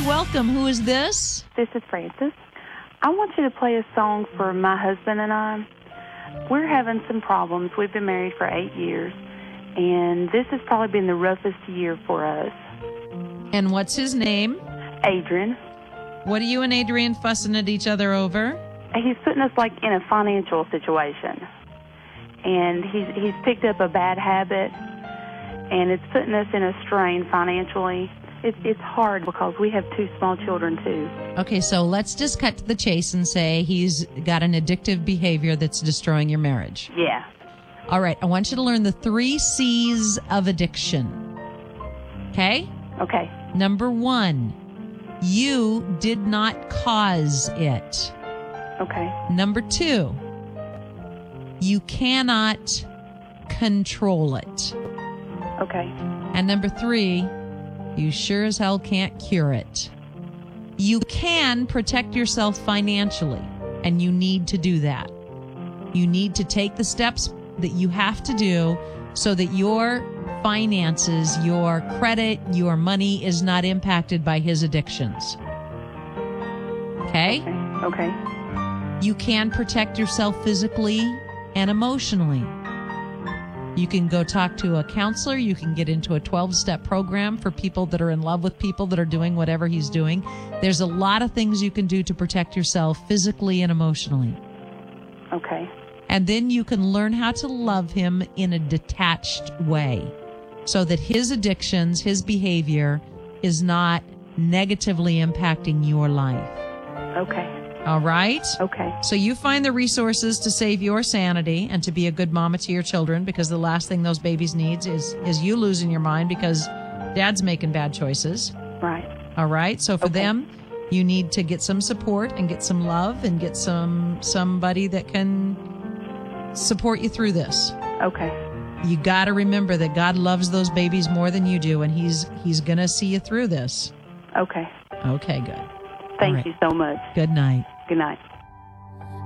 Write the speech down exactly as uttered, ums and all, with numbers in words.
welcome. Who is this? This is Francis. I want you to play a song for my husband and I. We're having some problems. We've been married for eight years, and this has probably been the roughest year for us. And what's his name? Adrian. What are you and Adrian fussing at each other over? He's putting us like in a financial situation, and he's he's picked up a bad habit, and it's putting us in a strain financially. It's it's hard because we have two small children too. Okay, so let's just cut to the chase and say he's got an addictive behavior that's destroying your marriage. Yeah. All right, I want you to learn the three C's of addiction. Okay? Okay. Number one, you did not cause it. Okay. Number two, you cannot control it. Okay. And number three, you sure as hell can't cure it. You can protect yourself financially, and you need to do that. You need to take the steps that you have to do so that your finances, your credit, your money is not impacted by his addictions. Okay? Okay. Okay. You can protect yourself physically and emotionally. You can go talk to a counselor. You can get into a twelve-step program for people that are in love with people that are doing whatever he's doing. There's a lot of things you can do to protect yourself physically and emotionally. Okay. And then you can learn how to love him in a detached way so that his addictions, his behavior is not negatively impacting your life. Okay. All right? Okay. So you find the resources to save your sanity and to be a good mama to your children, because the last thing those babies need is, is you losing your mind because dad's making bad choices. Right. All right? So for Okay. them, you need to get some support and get some love and get some somebody that can support you through this. Okay. You got to remember that God loves those babies more than you do, and he's he's going to see you through this. Okay. Okay, good. Thank right. you so much. Good night. Good night.